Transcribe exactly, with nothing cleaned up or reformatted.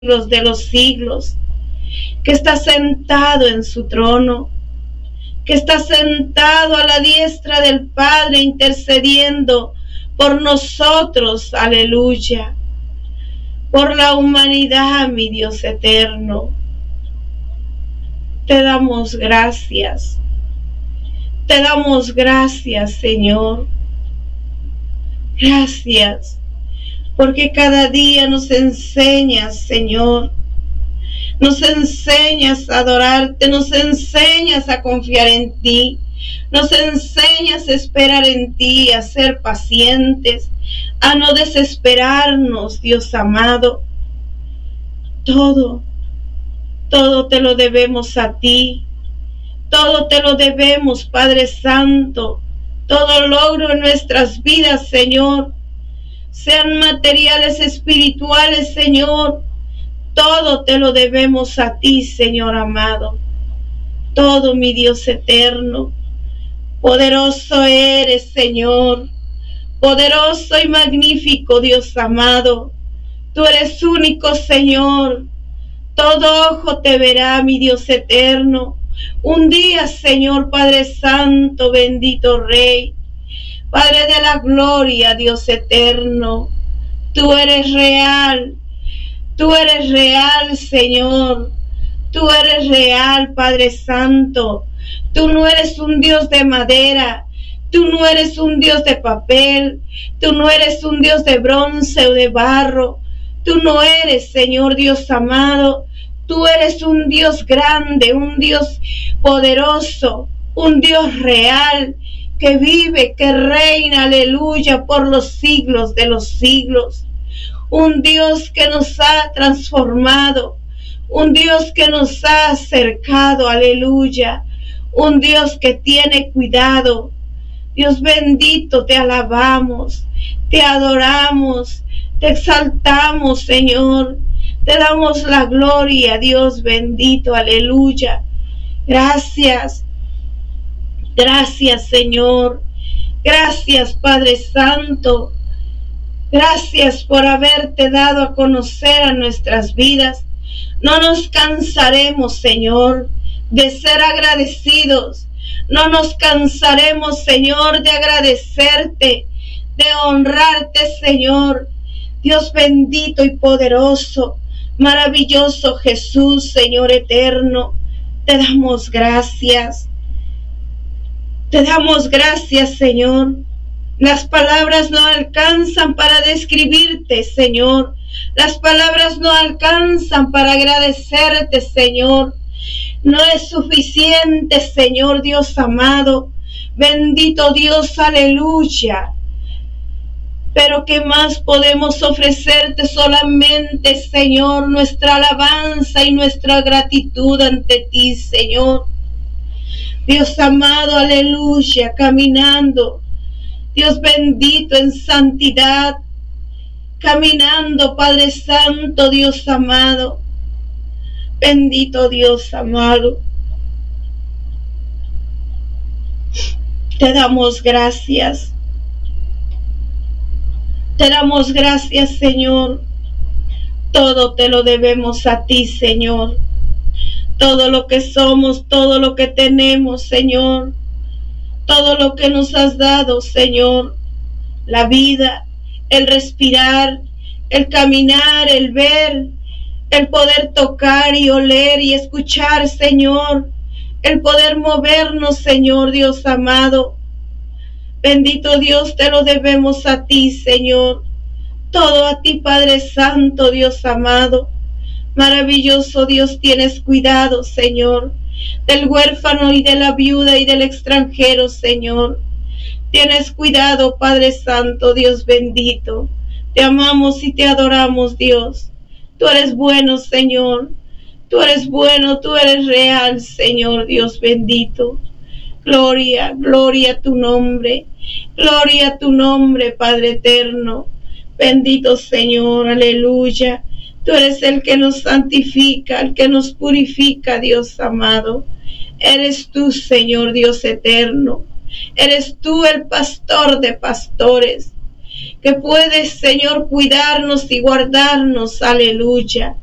siglos de los siglos, que está sentado en su trono, que está sentado a la diestra del Padre intercediendo por nosotros, aleluya, por la humanidad, mi Dios eterno. Te damos gracias, te damos gracias, Señor. Gracias, porque cada día nos enseñas, Señor. Nos enseñas a adorarte, nos enseñas a confiar en ti, nos enseñas a esperar en ti, a ser pacientes, a no desesperarnos, Dios amado. Todo, todo te lo debemos a ti, todo te lo debemos, Padre Santo. Todo logro en nuestras vidas, Señor, sean materiales, espirituales, Señor, todo te lo debemos a ti, Señor amado. Todo, mi Dios eterno. Poderoso eres, Señor. Poderoso y magnífico, Dios amado. Tú eres único, Señor. Todo ojo te verá, mi Dios eterno. Un día, Señor Padre Santo, bendito Rey, Padre de la gloria, Dios eterno. Tú eres real. Tú eres real, Señor. Tú eres real, Padre Santo. Tú no eres un Dios de madera. Tú no eres un Dios de papel. Tú no eres un Dios de bronce o de barro. Tú no eres, Señor Dios amado. Tú eres un Dios grande, un Dios poderoso, un Dios real, que vive, que reina, aleluya, por los siglos de los siglos. Un Dios que nos ha transformado, un Dios que nos ha acercado, aleluya, un Dios que tiene cuidado. Dios bendito, te alabamos, te adoramos, te exaltamos, Señor, te damos la gloria, Dios bendito, aleluya. Gracias, gracias, Señor, gracias, Padre Santo. Gracias por haberte dado a conocer a nuestras vidas. No nos cansaremos, Señor, de ser agradecidos. No nos cansaremos, Señor, de agradecerte, de honrarte, Señor. Dios bendito y poderoso, maravilloso Jesús, Señor eterno. Te damos gracias. Te damos gracias, Señor. Las palabras no alcanzan para describirte, Señor. Las palabras no alcanzan para agradecerte, Señor. No es suficiente, Señor Dios amado. Bendito Dios, aleluya. Pero ¿qué más podemos ofrecerte? Solamente, Señor, nuestra alabanza y nuestra gratitud ante ti, Señor. Dios amado, aleluya, caminando. Dios bendito en santidad, caminando, Padre Santo, Dios amado, bendito Dios amado. Te damos gracias, te damos gracias, Señor. Todo te lo debemos a ti, Señor. Todo lo que somos, todo lo que tenemos, Señor. Todo lo que nos has dado, Señor, la vida, el respirar, el caminar, el ver, el poder tocar y oler y escuchar, Señor, el poder movernos, Señor Dios amado. Bendito Dios, te lo debemos a ti, Señor. Todo a ti, Padre Santo, Dios amado. Maravilloso Dios, tienes cuidado, Señor, del huérfano y de la viuda y del extranjero, Señor. Tienes cuidado, Padre Santo, Dios bendito. Te amamos y te adoramos, Dios. Tú eres bueno, Señor. Tú eres bueno, tú eres real, Señor, Dios bendito. Gloria, gloria a tu nombre. Gloria a tu nombre, Padre eterno. Bendito Señor, aleluya. Tú eres el que nos santifica, el que nos purifica, Dios amado. Eres tú, Señor Dios eterno. Eres tú el pastor de pastores, que puedes, Señor, cuidarnos y guardarnos, aleluya.